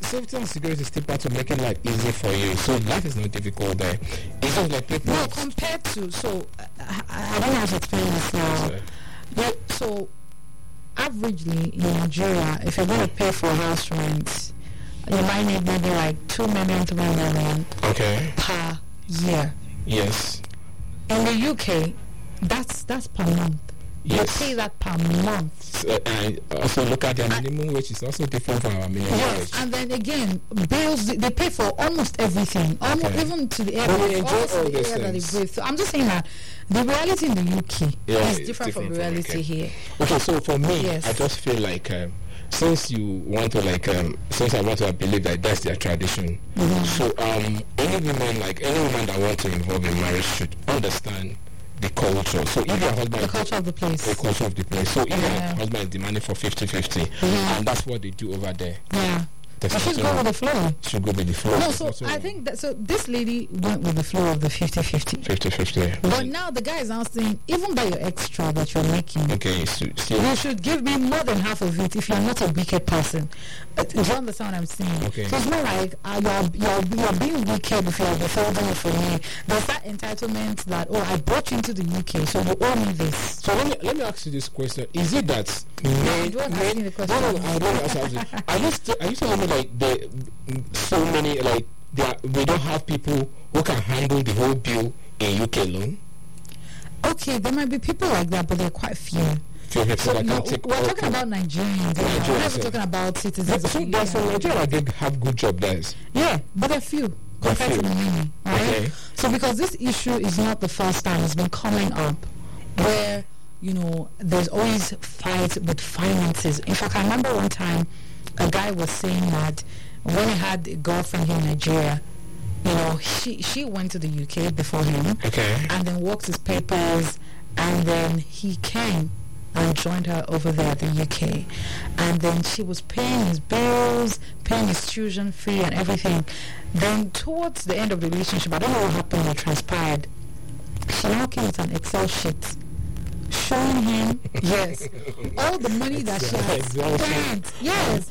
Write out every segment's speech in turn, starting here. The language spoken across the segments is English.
safety and security is still part of making life easy for you. So life is not difficult there. It's just like people. No, compared to I don't know how to explain this now. Yeah, so averagely in Nigeria, if you're going to pay for house rent, you might need maybe like 2 million, 3 million per year. Yes. In the UK, that's per month. Yes. You pay that per month. And also look at the minimum wage is also different from our minimum wage. And then again, bills, they pay for almost everything, even to the air, that they breathe. So I'm just saying that the reality in the UK is different from the reality here. Okay, so for me, I just feel like since you want to since I want to believe that that's their tradition, so any woman that wants to involve in marriage should understand the culture. So if your husband the culture of the place. The culture of the place. So if your husband is demanding for 50-50, and that's what they do over there. Yeah. But she's going with the flow. She'll go with the flow. No, so I think that this lady went with the flow of the 50-50. 50-50. But now the guy is now saying, even by your extra that you're making, you should give me more than half of it if you're not a wicked person. Do you understand what I'm saying? Okay. So it's not like you're being wicked if you're withholding it from me. There's that entitlement that, I brought you into the UK, so you owe me this. So let me ask you this question. Is it that I don't ask you the question. No, I don't ask you. Are you telling me we don't have people who can handle the whole bill in UK alone? Okay, there might be people like that, but they're quite few. We're talking about Nigerians. We're never talking about citizens. So Nigeria, they have good job guys. Yeah, but they're few compared to the many. Right? Okay. So because this issue is not the first time, it's been coming up where there's always fights with finances. In fact, I remember one time a guy was saying that when he had a girlfriend in Nigeria, she went to the UK before him, and then worked his papers, and then he came and joined her over there at the UK, and then she was paying his bills, paying his tuition fee and everything. Then towards the end of the relationship, I don't know what happened or transpired, she now came with an Excel sheet showing him all the money that she has spent. Yes.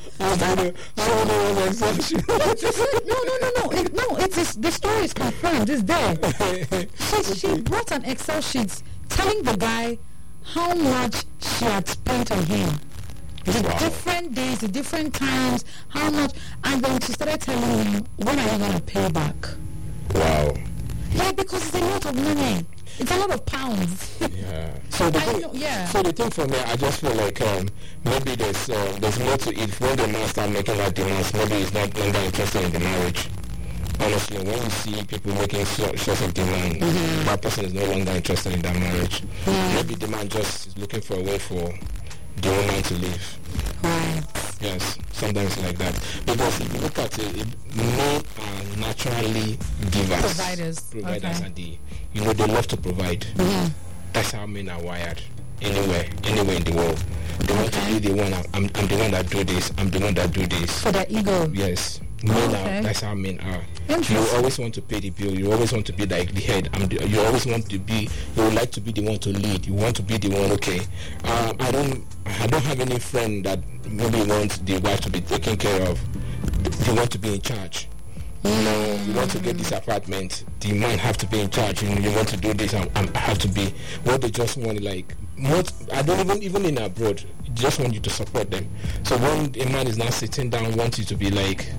No, the story is confirmed. It's there. She brought an Excel sheet telling the guy how much she had spent on him. The different days, the different times, how much. And then she started telling him, when are you going to pay back? Wow. Yeah, because it's a lot of money. It's a lot of pounds. Yeah. So the thing for me, I just feel like maybe there's more to it. When the man starts making that demands, maybe he's not longer interested in the marriage. Honestly, when you see people making sorts of demand, that person is no longer interested in that marriage. Maybe the man just is looking for a way for the woman to live. Right. Yes, sometimes like that. Because if you look at it, men are naturally givers. Providers are they love to provide. That's how men are wired. Anywhere in the world. They want to be the one. I'm the one that do this. I'm the one that do this. For their ego. Yes. That's how men are. You always want to pay the bill. You always want to be like the head. You always want to be. You would like to be the one to lead. You want to be the one. Okay. I don't have any friend that maybe wants the wife to be taken care of. They want to be in charge. You want to get this apartment. The man have to be in charge. You want to do this. I have to be. What they just want I don't even in abroad. Just want you to support them. So when a man is now sitting down, wants you to be like.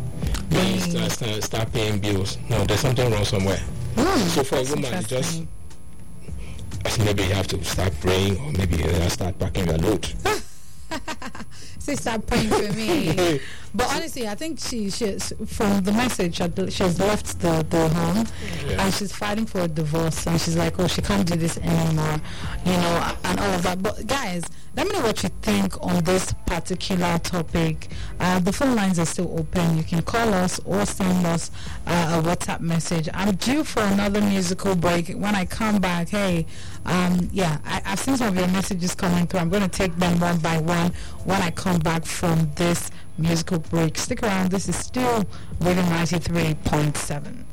Start paying bills. No, there's something wrong somewhere. So for a woman, just maybe you have to start praying, or maybe you start packing your load. Say start praying for me. But honestly, I think she's from the message, she's left the home, and she's fighting for a divorce, and she's like, she can't do this anymore, and all of that. But guys, let me know what you think on this particular topic. The phone lines are still open. You can call us or send us a WhatsApp message. I'm due for another musical break. When I come back, I've seen some of your messages coming through. I'm going to take them one by one when I come back from this musical break. Stick around. This is still Rhythm 93.7.